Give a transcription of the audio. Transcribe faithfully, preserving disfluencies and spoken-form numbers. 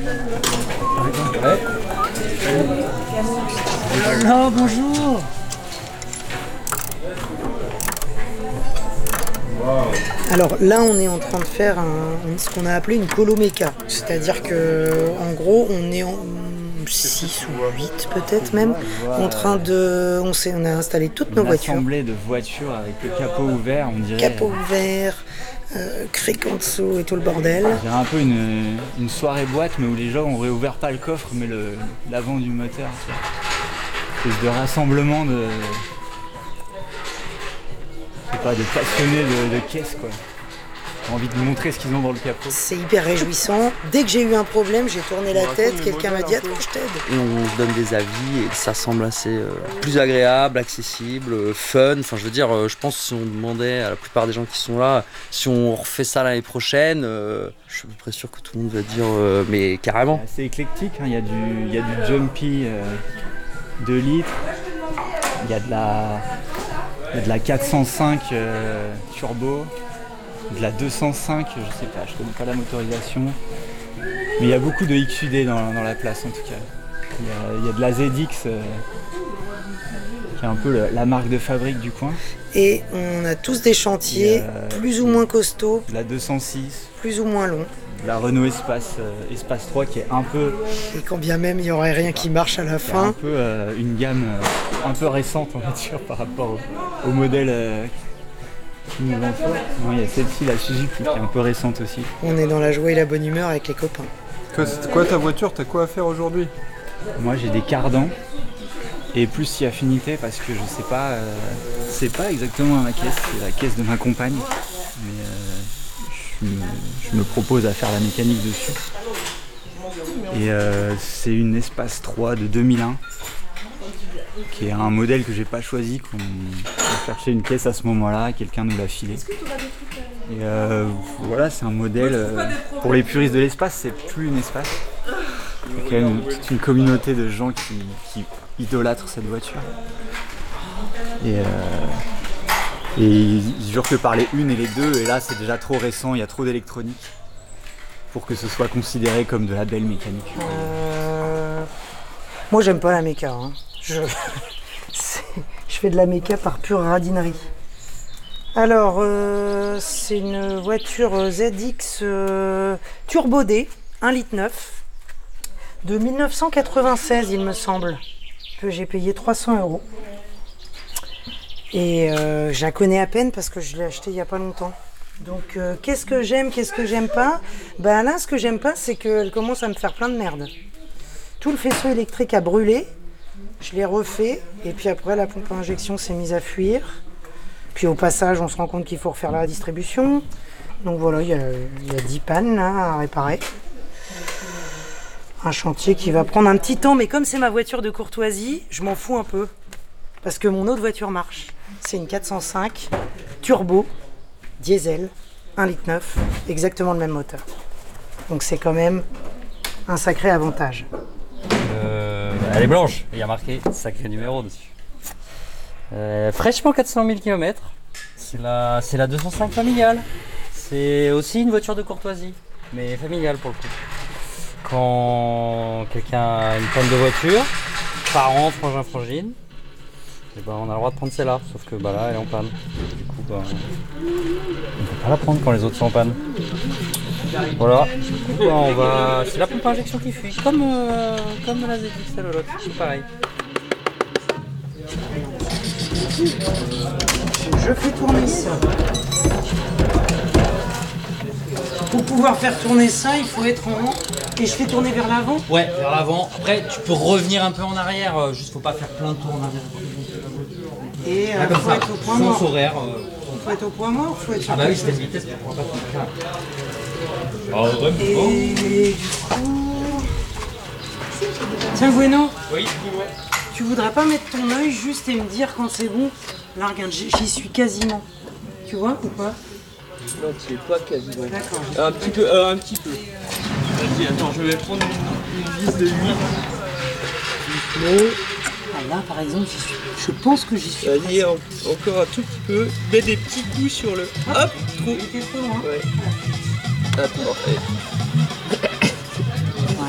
Ouais. Oh, bonjour. Alors là, on est en train de faire un, ce qu'on a appelé une colo-méca. C'est-à-dire que, en gros, on est en six ou huit peut-être même, en train de... On, s'est, on a installé toutes nos voitures. Une assemblée de voitures avec le capot ouvert, on dirait. Capot ouvert, euh, cric en dessous et tout le bordel. On dirait un peu une, une soirée boîte, mais où les gens ont réouvert pas le coffre, mais le, l'avant du moteur. Une espèce de rassemblement de... Je sais pas, de passionnés de, de caisse, quoi. J'ai envie de montrer ce qu'ils ont dans le capot. C'est hyper réjouissant. Dès que j'ai eu un problème, j'ai tourné la tête, quelqu'un m'a dit « Attends, je t'aide ». Et on se donne des avis et ça semble assez euh, plus agréable, accessible, euh, fun. Enfin, je veux dire, euh, je pense que si on demandait à la plupart des gens qui sont là, si on refait ça l'année prochaine, euh, je suis à peu près sûr que tout le monde va dire euh, mais carrément. C'est assez éclectique, hein. Il y a du, il y a du jumpy euh, deux litres, il y a de la, il y a de la quatre cent cinq euh, turbo. De la deux cent cinq, je sais pas, je connais pas la motorisation. Mais il y a beaucoup de X U D dans, dans la place en tout cas. Il y a, il y a de la Z X euh, qui est un peu le, la marque de fabrique du coin. Et on a tous des chantiers euh, plus ou moins costauds. De la deux cent six. Plus ou moins longs. De la Renault Espace, euh, Espace trois qui est un peu... Et quand bien même il n'y aurait rien qui marche à la fin. Un peu euh, une gamme euh, un peu récente on va dire par rapport au, au modèle... Euh, Non, il y a celle-ci, la Suzuki, qui est un peu récente aussi. On est dans la joie et la bonne humeur avec les copains. C'est quoi ta voiture? T'as quoi à faire aujourd'hui? Moi j'ai des cardans et plus si affinité parce que je sais pas, euh, c'est pas exactement ma caisse, c'est la caisse de ma compagne. Mais euh, je, me, je me propose à faire la mécanique dessus. Et euh, c'est une Espace trois de deux mille un. Qui est un modèle que j'ai pas choisi, qu'on a cherché une caisse à ce moment-là, quelqu'un nous l'a filé. Et euh, voilà, c'est un modèle, euh, pour les puristes de l'espace, c'est plus une espace. Il y a quand même toute une communauté de gens qui, qui idolâtrent cette voiture. Et, euh, et ils jurent que par les une et les deux, et là c'est déjà trop récent, il y a trop d'électronique pour que ce soit considéré comme de la belle mécanique. Euh... Moi j'aime pas la méca. Hein. Je... je fais de la méca par pure radinerie. Alors, euh, c'est une voiture Z X euh, Turbo D, un litre neuf, de mille neuf cent quatre-vingt-seize, il me semble, que j'ai payé trois cents euros. Et euh, je la connais à peine parce que je l'ai acheté il n'y a pas longtemps. Donc, euh, qu'est-ce que j'aime, qu'est-ce que j'aime pas? Ben là, ce que j'aime pas, c'est qu'elle commence à me faire plein de merde. Tout le faisceau électrique a brûlé. Je l'ai refait et puis après la pompe à injection s'est mise à fuir. Puis au passage on se rend compte qu'il faut refaire la distribution. Donc voilà, il y a, il y a dix pannes là à réparer. Un chantier qui va prendre un petit temps, mais comme c'est ma voiture de courtoisie, je m'en fous un peu. Parce que mon autre voiture marche. C'est une quatre cent cinq turbo, diesel, un litre neuf, exactement le même moteur. Donc c'est quand même un sacré avantage. Euh, elle est blanche, il y a marqué sacré numéro dessus. Euh, fraîchement quatre cent mille kilomètres. C'est la, c'est la deux cent cinq familiale. C'est aussi une voiture de courtoisie, mais familiale pour le coup. Quand quelqu'un a une panne de voiture, parents, frangin, frangine, et ben on a le droit de prendre celle-là, sauf que bah là elle est en panne. Du coup, bah, on peut pas la prendre quand les autres sont en panne. Voilà, du coup, bah, on va... c'est la pompe à injection qui fuit, comme, euh, comme la Z X L, c'est pareil. Je fais tourner ça. Pour pouvoir faire tourner ça, il faut être en haut. Et je fais tourner vers l'avant. Ouais, vers l'avant. Après, tu peux revenir un peu en arrière, euh, juste faut pas faire plein de tours en arrière. Et euh, ah, comme faut ça, être au point mort. sens horaire. Euh, faut être au point mort, faut être sur ah bah oui, c'était une vitesse, tu pourras pas faire. Oh, et du coup... Tiens Bueno, oui, tu voudrais pas mettre ton œil juste et me dire quand c'est bon? Là regarde, j'y suis quasiment. Tu vois ou pas? Non, tu es pas quasiment. D'accord. Un petit peu, euh, un petit peu. Vas-y, attends, je vais prendre une, une vis de huit. Ah, là par exemple, j'y suis. Je pense que j'y suis. Vas-y, en, encore un tout petit peu. Mets des petits coups sur le... Hop, trop. J'étais trop loin. Ouais. Attends, allez.